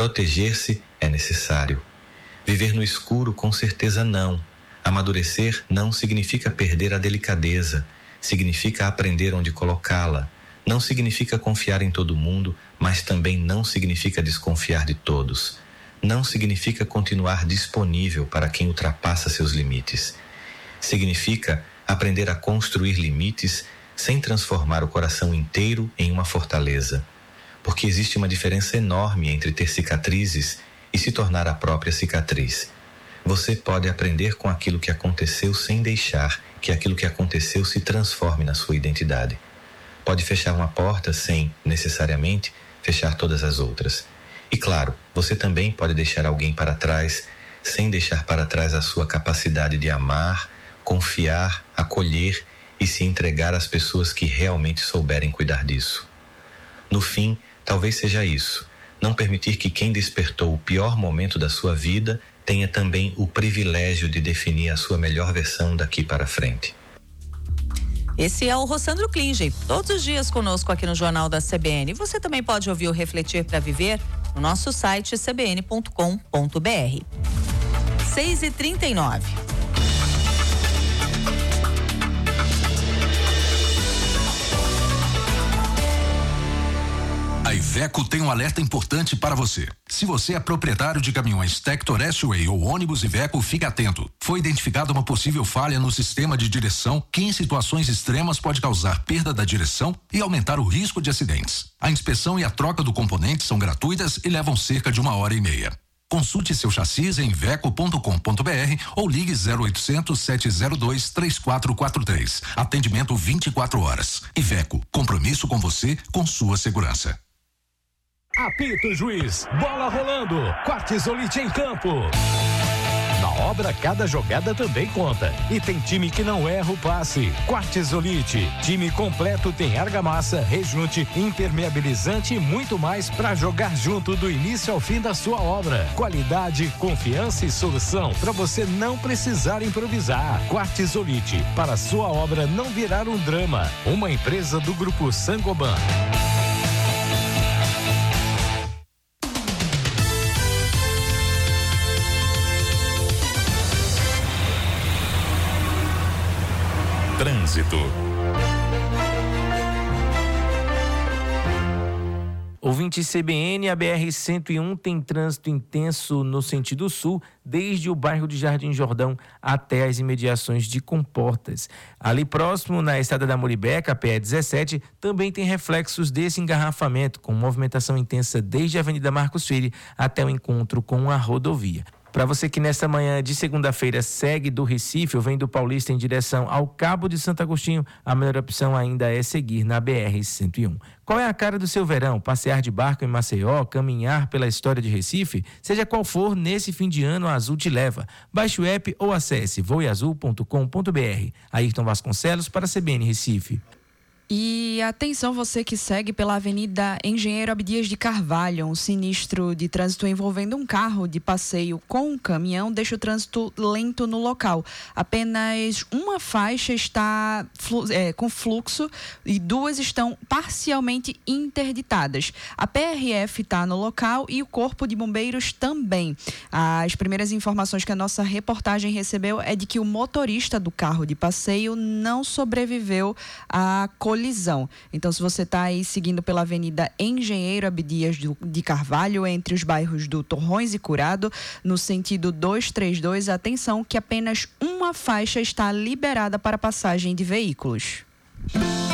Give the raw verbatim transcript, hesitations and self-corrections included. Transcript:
Proteger-se é necessário. Viver no escuro, com certeza não. Amadurecer não significa perder a delicadeza, significa aprender onde colocá-la. Não significa confiar em todo mundo, mas também não significa desconfiar de todos. Não significa continuar disponível para quem ultrapassa seus limites. Significa aprender a construir limites sem transformar o coração inteiro em uma fortaleza. Porque existe uma diferença enorme entre ter cicatrizes e se tornar a própria cicatriz. Você pode aprender com aquilo que aconteceu sem deixar que aquilo que aconteceu se transforme na sua identidade. Pode fechar uma porta sem, necessariamente, fechar todas as outras. E claro, você também pode deixar alguém para trás sem deixar para trás a sua capacidade de amar, confiar, acolher e se entregar às pessoas que realmente souberem cuidar disso. No fim, talvez seja isso. Não permitir que quem despertou o pior momento da sua vida tenha também o privilégio de definir a sua melhor versão daqui para frente. Esse é o Rossandro Klinger, todos os dias conosco aqui no Jornal da C B N. Você também pode ouvir o Refletir para Viver no nosso site c b n ponto com ponto b r. seis e trinta e nove. A Iveco tem um alerta importante para você. Se você é proprietário de caminhões Tector S-Way ou ônibus Iveco, fique atento. Foi identificada uma possível falha no sistema de direção que em situações extremas pode causar perda da direção e aumentar o risco de acidentes. A inspeção e a troca do componente são gratuitas e levam cerca de uma hora e meia. Consulte seu chassi em iveco ponto com ponto b r ou ligue zero oitocentos, sete zero dois, três quatro quatro três. Atendimento vinte e quatro horas. Iveco, compromisso com você, com sua segurança. Apita o juiz, bola rolando, Quartzolite em campo. Na obra, cada jogada também conta. E tem time que não erra o passe. Quartzolite, time completo, tem argamassa, rejunte, impermeabilizante e muito mais para jogar junto do início ao fim da sua obra. Qualidade, confiança e solução para você não precisar improvisar. Quartzolite, para sua obra não virar um drama. Uma empresa do Grupo Sangoban. Trânsito. Ouvinte C B N, a B R cento e um tem trânsito intenso no sentido sul, desde o bairro de Jardim Jordão até as imediações de Comportas. Ali próximo, na estrada da Muribeca, a P E dezessete, também tem reflexos desse engarrafamento, com movimentação intensa desde a Avenida Marcos Freire até o encontro com a rodovia. Para você que nesta manhã de segunda-feira segue do Recife ou vem do Paulista em direção ao Cabo de Santo Agostinho, a melhor opção ainda é seguir na B R cento e um. Qual é a cara do seu verão? Passear de barco em Maceió, caminhar pela história de Recife? Seja qual for, nesse fim de ano a Azul te leva. Baixe o app ou acesse voe azul ponto com ponto b r. Ayrton Vasconcelos para a C B N Recife. E atenção você que segue pela Avenida Engenheiro Abdias de Carvalho, um sinistro de trânsito envolvendo um carro de passeio com um caminhão deixa o trânsito lento no local. Apenas uma faixa está é, com fluxo e duas estão parcialmente interditadas. A P R F está no local e o Corpo de Bombeiros também. As primeiras informações que a nossa reportagem recebeu é de que o motorista do carro de passeio não sobreviveu à colisão. Então, se você está aí seguindo pela Avenida Engenheiro Abdias de Carvalho, entre os bairros do Torrões e Curado, no sentido duzentos e trinta e dois, atenção que apenas uma faixa está liberada para passagem de veículos.